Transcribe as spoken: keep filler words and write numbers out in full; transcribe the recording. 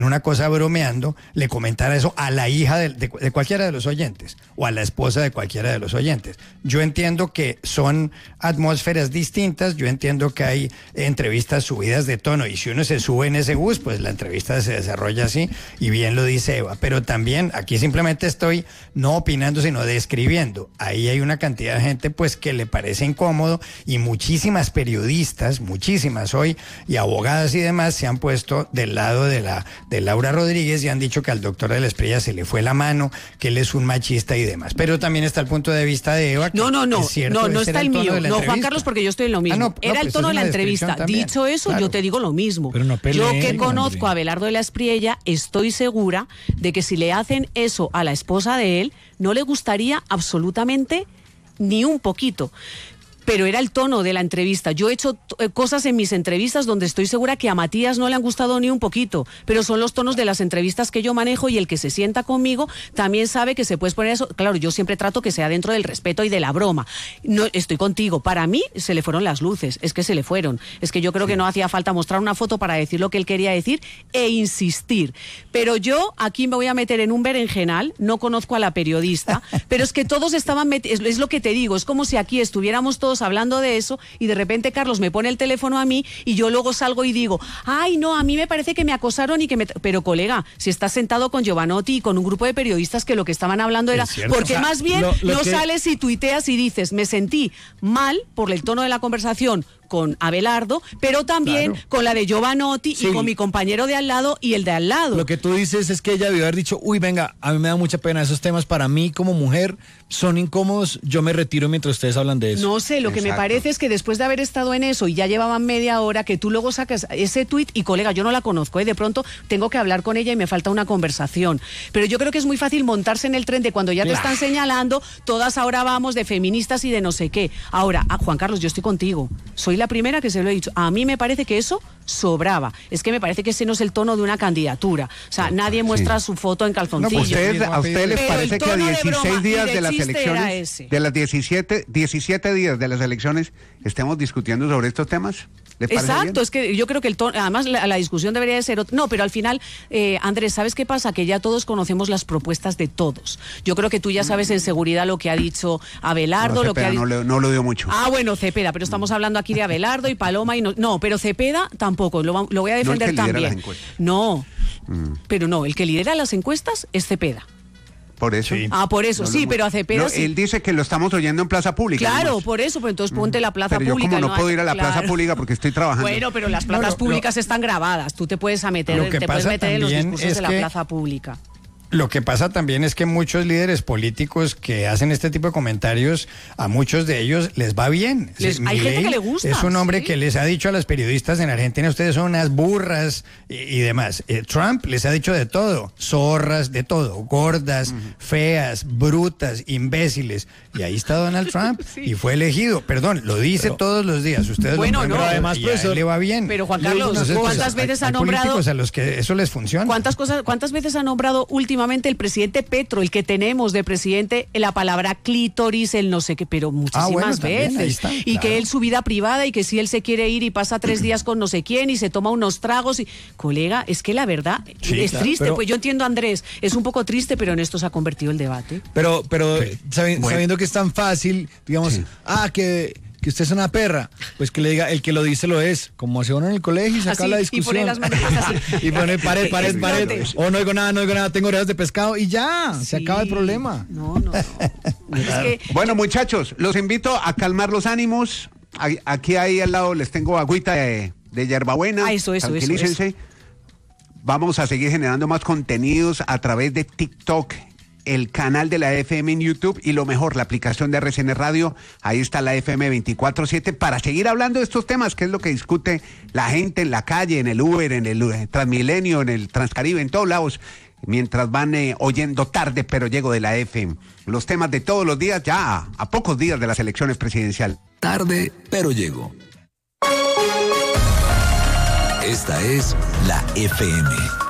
una cosa bromeando, le comentara eso a la hija de, de, de cualquiera de los oyentes o a la esposa de cualquiera de los oyentes. Yo entiendo que son atmósferas distintas, yo entiendo que hay entrevistas subidas de tono y si uno se sube en ese bus, pues la entrevista se desarrolla así y bien lo dice Eva, pero también aquí simplemente estoy no opinando sino describiendo. Ahí hay una cantidad de gente pues que le parece incómodo y muchísimas periodistas, muchísimas hoy y abogadas y demás se han puesto del lado de la de Laura Rodríguez y han dicho que al doctor de la Espriella se le fue la mano, que él es un machista y demás. Pero también está el punto de vista de Eva. Que no, no, no, es cierto, no, no está el mío. No, Juan Carlos, porque yo estoy en lo mismo. Ah, no, Era no, el tono de la entrevista. También. Dicho eso, claro. Yo te digo lo mismo. Pero no peleen, yo que conozco hombre. a Abelardo de la Espriella, estoy segura de que si le hacen eso a la esposa de él, no le gustaría absolutamente ni un poquito. Pero era el tono de la entrevista. Yo he hecho t- cosas en mis entrevistas donde estoy segura que a Matías no le han gustado ni un poquito, pero son los tonos de las entrevistas que yo manejo y el que se sienta conmigo también sabe que se puede poner eso. Claro, yo siempre trato que sea dentro del respeto y de la broma. No, estoy contigo. Para mí se le fueron las luces, es que se le fueron. Es que yo creo sí. que no hacía falta mostrar una foto para decir lo que él quería decir e insistir. Pero yo aquí me voy a meter en un berenjenal, no conozco a la periodista, pero es que todos estaban metidos, es, es lo que te digo, es como si aquí estuviéramos todos hablando de eso y de repente Carlos me pone el teléfono a mí y yo luego salgo y digo, ay no, a mí me parece que me acosaron y que me... Pero colega, si estás sentado con Giovanotti y con un grupo de periodistas que lo que estaban hablando era, porque o sea, más bien lo, lo no que... sales y tuiteas y dices, me sentí mal por el tono de la conversación con Abelardo, pero también claro. con la de Giovanotti sí. y con mi compañero de al lado y el de al lado. Lo que tú dices es que ella debió haber dicho, uy, venga, a mí me da mucha pena esos temas, para mí como mujer son incómodos, yo me retiro mientras ustedes hablan de eso. No sé, lo Exacto. que me parece es que después de haber estado en eso y ya llevaban media hora, que tú luego sacas ese tuit y colega, yo no la conozco, ¿eh? De pronto tengo que hablar con ella y me falta una conversación. Pero yo creo que es muy fácil montarse en el tren de cuando ya te están señalando, todas ahora vamos de feministas y de no sé qué. Ahora, ah, Juan Carlos, yo estoy contigo, soy la primera que se lo he dicho. A mí me parece que eso sobraba. Es que me parece que ese no es el tono de una candidatura. O sea, nadie muestra sí. su foto en calzoncillo. No, ¿ustedes, ¿A ustedes les parece que a dieciséis días de las elecciones, de las diecisiete, diecisiete días de las elecciones, estemos discutiendo sobre estos temas? Exacto, bien? Es que yo creo que el tono, además la, la discusión debería de ser otra. No, pero al final, eh, Andrés, ¿sabes qué pasa? Que ya todos conocemos las propuestas de todos. Yo creo que tú ya sabes en seguridad lo que ha dicho Abelardo, no, lo Cepeda, que ha no, le, no lo dio mucho. Ah, bueno, Cepeda, pero estamos hablando aquí de Abelardo y Paloma y no, no pero Cepeda tampoco, lo, lo voy a defender no el que lidera también. las encuestas. No, mm. pero no, el que lidera las encuestas es Cepeda. Por eso. Sí. Ah, por eso, no, sí, pero a Cepeda no, sí. Él dice que lo estamos oyendo en plaza pública. Claro, además. por eso, pues entonces ponte la plaza pero pública. Yo como no, no puedo hay... ir a la claro. plaza pública porque estoy trabajando. Bueno, pero las plazas no, lo, públicas lo... están grabadas. Tú te puedes a meter, te puedes meter en los discursos de la plaza pública. Lo que pasa también es que muchos líderes políticos que hacen este tipo de comentarios, a muchos de ellos les va bien. Les, hay gente que le gusta. Es un hombre ¿sí? que les ha dicho a las periodistas en Argentina, ustedes son unas burras y, y demás. Eh, Trump les ha dicho de todo, zorras, de todo, gordas, uh-huh. feas, brutas, imbéciles. Y ahí está Donald Trump sí. y fue elegido. Perdón, lo dice pero, todos los días. Ustedes bueno, lo no, además y profesor, a él le va bien. Pero Juan Carlos, Entonces, ¿cuántas pues, veces hay, ha nombrado? Hay políticos a los que eso les funciona. ¿Cuántas cosas, cuántas veces ha nombrado últimamente el presidente Petro, el que tenemos de presidente, la palabra clítoris, el no sé qué, pero muchísimas ah, bueno, veces. Está, y claro. que él su vida privada y que si él se quiere ir y pasa tres días con no sé quién y se toma unos tragos y colega, es que la verdad sí, es claro, triste, pero... pues yo entiendo a Andrés, es un poco triste, pero en esto se ha convertido el debate. Pero, pero sí. sabi- bueno. sabiendo que es tan fácil, digamos, sí. ah, que que usted es una perra, pues que le diga, el que lo dice lo es, como hace uno en el colegio y saca así, la discusión. Y pone las manitas así. y pone pared, pared, pared, o oh, no oigo nada, no oigo nada, tengo orejas de pescado y ya, sí. se acaba el problema. No, no, no. Es que... Bueno, muchachos, los invito a calmar los ánimos. Aquí ahí al lado les tengo agüita de, de hierbabuena. Ah, eso, eso, Tranquilícense. eso, eso. Vamos a seguir generando más contenidos a través de TikTok, el canal de la F M en YouTube y lo mejor, la aplicación de R C N Radio. Ahí está la F M veinticuatro siete para seguir hablando de estos temas, que es lo que discute la gente en la calle, en el Uber, en el eh, Transmilenio, en el Transcaribe, en todos lados, mientras van eh, oyendo tarde, pero llego de la F M. Los temas de todos los días, ya a, a pocos días de las elecciones presidenciales. Tarde, pero llego. Esta es la F M.